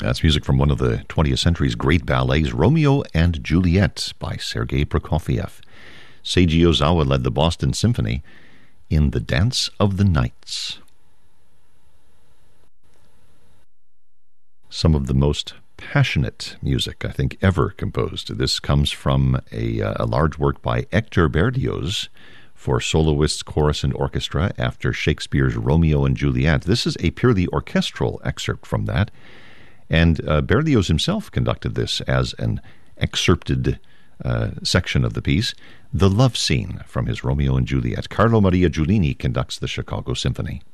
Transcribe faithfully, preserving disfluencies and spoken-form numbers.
That's music from one of the twentieth century's great ballets, Romeo and Juliet by Sergei Prokofiev. Seiji Ozawa led the Boston Symphony in The Dance of the Nights. Some of the most passionate music, I think, ever composed. This comes from a, a large work by Hector Berlioz for soloists, chorus, and orchestra after Shakespeare's Romeo and Juliet. This is a purely orchestral excerpt from that, and uh, Berlioz himself conducted this as an excerpted uh, section of the piece, the love scene from his Romeo and Juliet. Carlo Maria Giulini conducts the Chicago Symphony.